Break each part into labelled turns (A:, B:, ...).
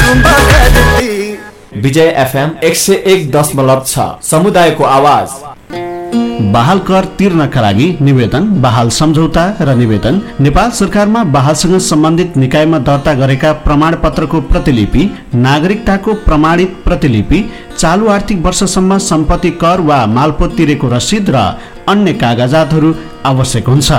A: विजय FM 101.6 समुदायको आवाज।
B: बहाल कर तिर्नका लागि निवेदन, बहाल सम्झौता र निवेदन नेपाल सरकारमा बहालसँग सम्बन्धित निकायमा दर्ता गरेका प्रमाणपत्रको प्रतिलिपि, नागरिकताको प्रमाणित प्रतिलिपि, चालु आर्थिक वर्षसम्म सम्पत्ति कर वा मालपोत तिरेको रसिद र अन्य कागजातहरू आवश्यक हुन्छ।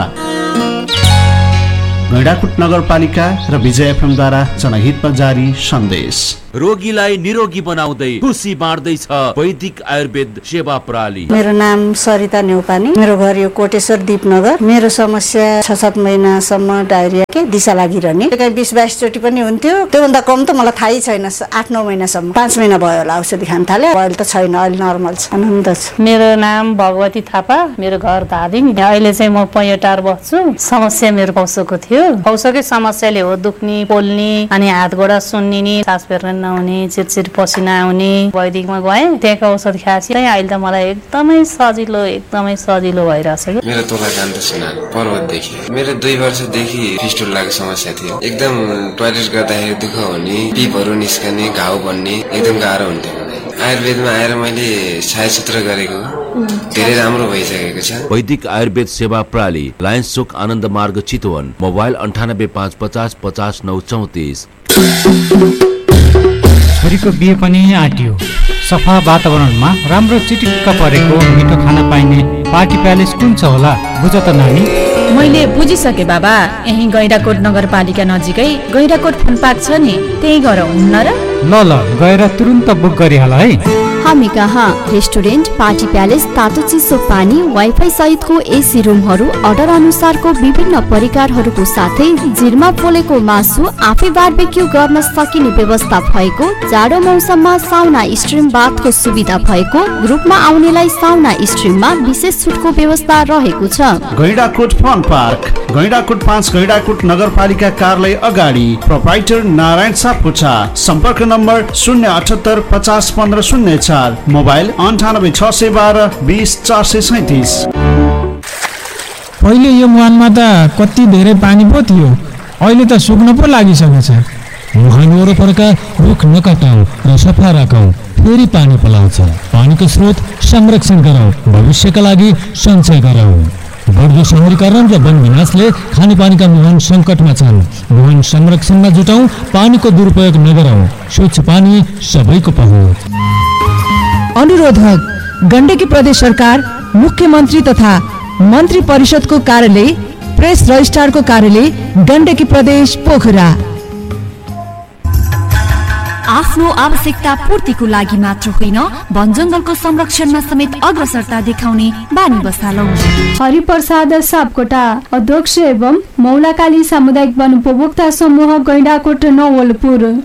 B: गैंडाकोट नगरपालिका र विजय FM द्वारा जनहितमा जारी सन्देश।
C: रोगीलाई निरोगी बनाउँदै खुसी बाँड्दैछ वैदिक आयुर्वेद सेवा प्रणाली।
D: मेरो नाम सरिता न्यौपानी, मेरो घर यो कोटेश्वर दीपनगर। मेरो समस्या 6-7 महिनासम्म डायरिया के दिशा लागिरहने, 20-22 चोटि पनि हुन्थ्यो। त्योभन्दा कम त मलाई थाहै छैन। 8-9 महिनासम्म, 5 महिना भयो होला औषधि खान थाले। अहिले त छैन, अहिले नर्मल छ, आनन्द छ।
E: मेरो नाम भगवती थापा, मेरो घर धादिङ। अहिले चाहिँ म पैयोटार बस्छु। समस्या मेरो पौसोको थियो। पौसोकै समस्याले हो दुख्ने, पोल्ने, अनि हात गोडा सुन्निने, सास फेर्न नहुने, चिरचिर पसिना आउने। वैदिकमा गएँ, त्यहाँको औषध खाएपछि अहिले त मलाई एकदमै सजिलो भइरहेछ।
F: मेरो तोला कान्त सिन्हा पर्वतदेखि। मेरो 2 वर्षदेखि फिस्टुलाको समस्या थियो। एकदम टोयलेट गर्दाखेरि दुःख हुने, पिपहरू निस्कने, घाउ बन्ने एकदम गाह्रो हुन्थ्यो। आयुर्वेदमा आएर मैले छायाचित्र गरेको धेरै राम्रो भइसकेको छ।
C: वैदिक आयुर्वेद सेवा प्रणाली, लायन्स चोक आनन्द मार्ग चितवन। मोबाइल 9855 50 934।
G: छोरीको बिहे पनि आँट्यो। सफा वातावरणमा राम्रो चिटिक्क परेको मिठो खाना पाइने पार्टी प्यालेस कुन छ होला बुझ त नानी?
H: मैले बुझिसके बाबा। यही गैंडाकोट नगरपालिका नजिकै गैंडाकोट फुल पार्क छ नि, त्यही गएर हुन्न र?
G: ल गएर तुरुन्त बुक गरिहाल है।
I: हामी कहाँ रेस्टुरेन्ट, पार्टी प्यालेस, तातो चिसो पानी, वाइफाई सहितको एसी रुमहरू, अर्डर अनुसारको विभिन्न परिकारहरूको साथै जिरमा पोलेको मासु आफै बारबेक्यू गर्न सकिने व्यवस्था भएको, जाडो मौसममा साउना स्ट्रिम बाथको सुविधा भएको, ग्रुपमा आउनेलाई साउना स्ट्रिममा विशेष छुटको व्यवस्था रहेको छ।
B: गैंडाकोट फन पार्क, गैंडाकोट 5 गैंडाकोट नगरपालिका कार्यालय अगाडि, प्रोप्राइटर नारायण सापकोटा। सम्पर्क नम्बर 078 50 15 04, मोबाइल 98 612 20 437।
J: पहिले यो मुहानमा त कति धेरै पानी पो थियो, अहिले त सुक्न पो लागिसकेछ। मुहान वरपरका रुख नकाटौँ र सफा राखौँ, फेरि पानी पलाउँछ। पानीको स्रोत संरक्षण गरौँ, भविष्यका लागि सञ्चय गरौँ। बढ्दो शहरीकरण र वन विनाशले खानेपानीका मुहान सङ्कटमा छन्। मुहान संरक्षणमा जुटौँ, पानीको दुरुपयोग नगरौँ। स्वच्छ पानी सबैको पहुँच।
K: अनुरोधक गण्डकी प्रदेश सरकार, मुख्यमन्त्री तथा मन्त्री परिषदको कार्यालय, प्रेस रजिस्ट्रारको कार्यालय, गण्डकी प्रदेश पोखरा।
I: आफ्नो आवश्यकता पूर्तिको लागि मात्र होइन, वन जंगलको संरक्षणमा समेत अग्रसरता देखाउने बानी बसालौं।
L: हरिप्रसाद सापकोटा, अध्यक्ष एवं मौलाकाली सामुदायिक वन उपभोक्ता समूह गैंडाकोट नवलपुर।